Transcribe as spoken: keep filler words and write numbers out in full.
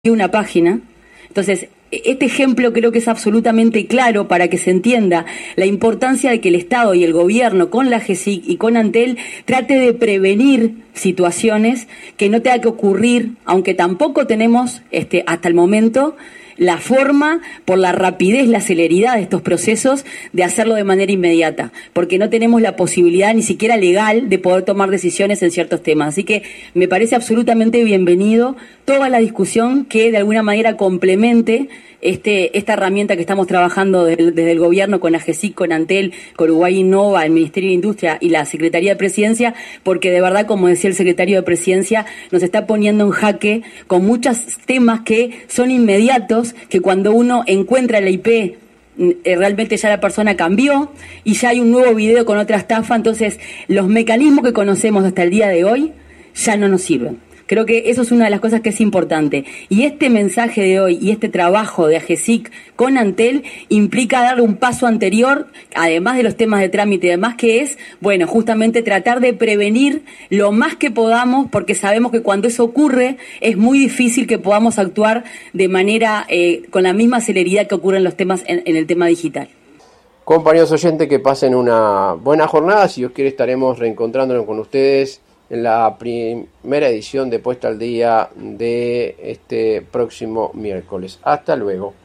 una página. Entonces, este ejemplo creo que es absolutamente claro para que se entienda la importancia de que el Estado y el Gobierno con la GESIC y con Antel trate de prevenir situaciones que no tenga que ocurrir, aunque tampoco tenemos este, hasta el momento la forma, por la rapidez, la celeridad de estos procesos, de hacerlo de manera inmediata, porque no tenemos la posibilidad ni siquiera legal de poder tomar decisiones en ciertos temas. Así que me parece absolutamente bienvenido toda la discusión que de alguna manera complemente este, esta herramienta que estamos trabajando desde, desde el Gobierno con la GESIC, con Antel, con Uruguay Innova, el Ministerio de Industria y la Secretaría de Presidencia, porque de verdad, como decía el Secretario de Presidencia, nos está poniendo en jaque con muchos temas que son inmediatos, que cuando uno encuentra la I P eh, realmente ya la persona cambió y ya hay un nuevo video con otra estafa. Entonces los mecanismos que conocemos hasta el día de hoy ya no nos sirven. Creo que eso es una de las cosas que es importante. Y este mensaje de hoy y este trabajo de AGESIC con Antel implica dar un paso anterior, además de los temas de trámite y demás, que es, bueno, justamente tratar de prevenir lo más que podamos, porque sabemos que cuando eso ocurre es muy difícil que podamos actuar de manera, eh, con la misma celeridad que ocurren los temas en, en el tema digital. Compañeros oyentes, que pasen una buena jornada. Si Dios quiere, estaremos reencontrándonos con ustedes en la primera edición de Puesta al Día de este próximo miércoles. Hasta luego.